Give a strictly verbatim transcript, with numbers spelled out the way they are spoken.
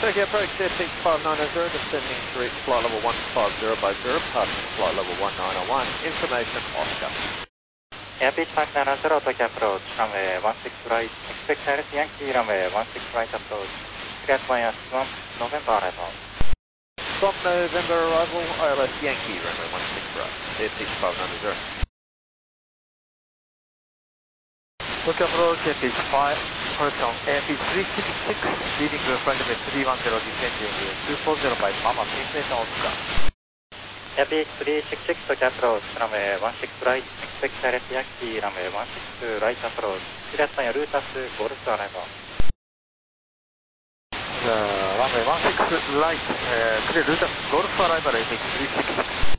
Tokyo approach F six five nine zero, descending to reach flight level one five zero by zero, passing flight level one nine zero one, information Oscar. Airbus five nine zero, Tokyo approach, runway one six right, expect direct Yankee, runway one six right approach, cleared via Swamp, November arrival. Swamp November arrival, I L S Yankee, runway one six right, F six five nine zero. Tokyo approach F H five, correction, F H three six six, leading flight level three one zero, descending two four zero by Mama, information Oscar. F H three six six, Tokyo approach, runway one six right, expect direct Yankee, runway one six two right approach, cleared via Lutas, Golf arrival. Uh, runway one six right, uh, clear Lutas, Golf arrival F H three six six.